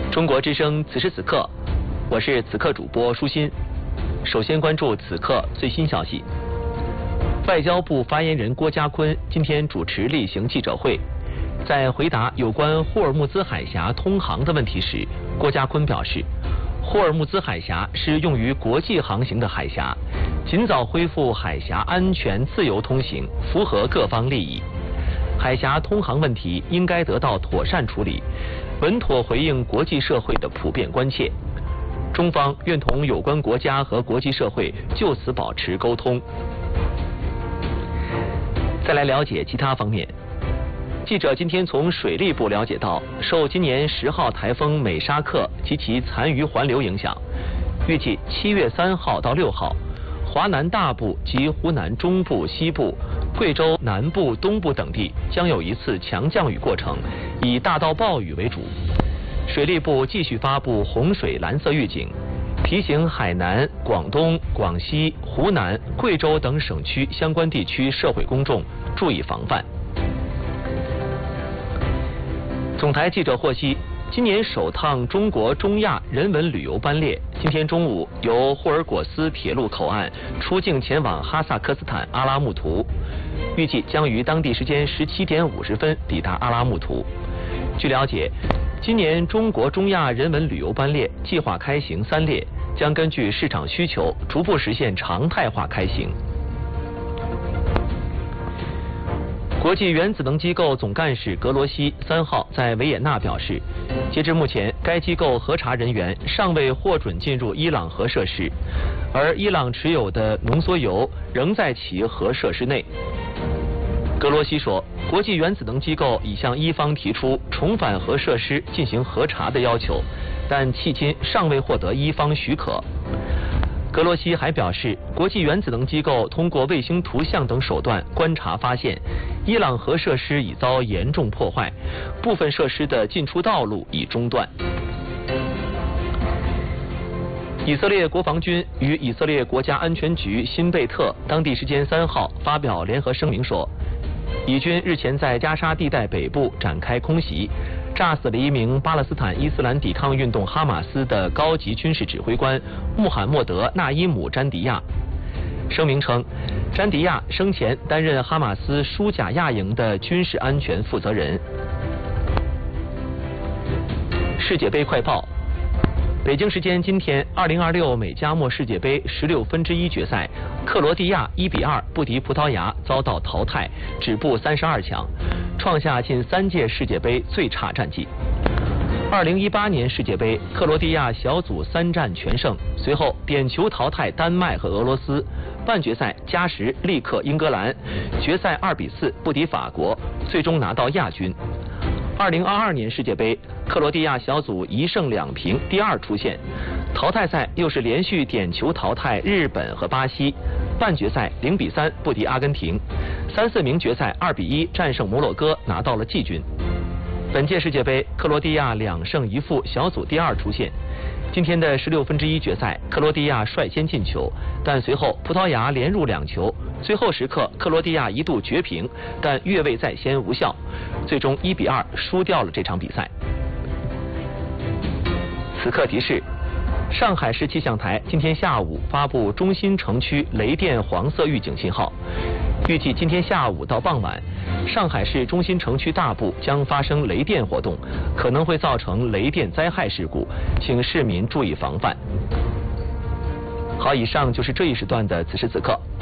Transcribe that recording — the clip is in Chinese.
中国之声此时此刻，我是此刻主播舒心。首先关注此刻最新消息。外交部发言人郭家坤今天主持例行记者会，在回答有关霍尔木兹海峡通航的问题时，郭家坤表示，霍尔木兹海峡是用于国际航行的海峡，尽早恢复海峡安全自由通行，符合各方利益。海峡通航问题应该得到妥善处理，稳妥回应国际社会的普遍关切。中方愿同有关国家和国际社会就此保持沟通。再来了解其他方面。记者今天从水利部了解到，受今年10号台风美沙克及其残余环流影响，预计7月3号到6号，华南大部及湖南中部、西部、贵州南部、东部等地将有一次强降雨过程，以大到暴雨为主。水利部继续发布洪水蓝色预警，提醒海南、广东、广西、湖南、贵州等省区相关地区社会公众注意防范。总台记者获悉，今年首趟中国中亚人文旅游班列今天中午由霍尔果斯铁路口岸出境前往哈萨克斯坦阿拉木图，预计将于当地时间17点50分抵达阿拉木图。据了解，今年中国中亚人文旅游班列计划开行3列，将根据市场需求逐步实现常态化开行。国际原子能机构总干事格罗西3号在维也纳表示，截至目前，该机构核查人员尚未获准进入伊朗核设施，而伊朗持有的浓缩铀仍在其核设施内。格罗西说，国际原子能机构已向伊方提出重返核设施进行核查的要求，但迄今尚未获得伊方许可。格罗西还表示，国际原子能机构通过卫星图像等手段观察发现，伊朗核设施已遭严重破坏，部分设施的进出道路已中断。以色列国防军与以色列国家安全局辛贝特当地时间3号发表联合声明说，以军日前在加沙地带北部展开空袭，炸死了一名巴勒斯坦伊斯兰抵抗运动哈马斯的高级军事指挥官穆罕默德·纳伊姆·詹迪亚。声明称，詹迪亚生前担任哈马斯舒贾亚营的军事安全负责人。世界杯快报。北京时间今天，2026美加墨世界杯16分之一决赛，克罗地亚1比2不敌葡萄牙，遭到淘汰，止步32强，创下近3届世界杯最差战绩。2018年世界杯，克罗地亚小组3战全胜，随后点球淘汰丹麦和俄罗斯，半决赛加时力克英格兰，决赛2比4不敌法国，最终拿到亚军。2022年世界杯，克罗地亚小组1胜2平第2出线，淘汰赛又是连续点球淘汰日本和巴西，半决赛0比3不敌阿根廷，3、4名决赛2比1战胜摩洛哥，拿到了季军。本届世界杯，克罗地亚2胜1负小组第2出线。今天的16分之一决赛，克罗地亚率先进球，但随后葡萄牙连入2球，最后时刻克罗地亚一度绝平，但越位在先无效，最终1比2输掉了这场比赛。此刻提示，上海市气象台今天下午发布中心城区雷电黄色预警信号，预计今天下午到傍晚，上海市中心城区大部将发生雷电活动，可能会造成雷电灾害事故，请市民注意防范。好，以上就是这一时段的此时此刻。